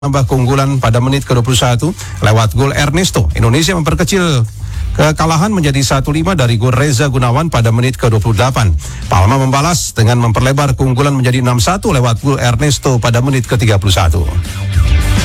Menambah keunggulan pada menit ke-21 lewat gol Ernesto. Indonesia memperkecil kekalahan menjadi 1-5 dari gol Reza Gunawan pada menit ke-28. Palma membalas dengan memperlebar keunggulan menjadi 6-1 lewat gol Ernesto pada menit ke-31.